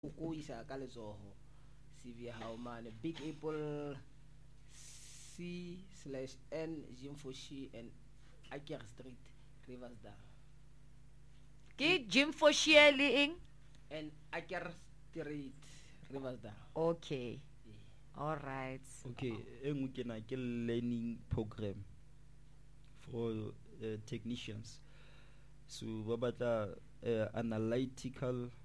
ko isa ka letsogo CV ya hao mane Big Apple C/N Jimfoshi and Aker Street Riversdale Ke Jim Foshie le eng? and Aker Street Riversdale. Okay. Yeah. All right. Okay, engwe ke na ke learning program for technicians. So ba batla analytical